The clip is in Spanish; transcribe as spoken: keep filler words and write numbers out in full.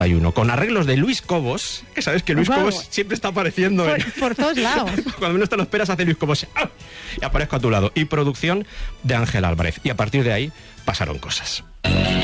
uno, con arreglos de Luis Cobos, que sabes que Luis Wow. Cobos siempre está apareciendo Por, en... por todos lados. Cuando menos te lo esperas hace Luis Cobos ¡ah! Y aparezco a tu lado. Y producción de Ángel Álvarez. Y a partir de ahí pasaron cosas.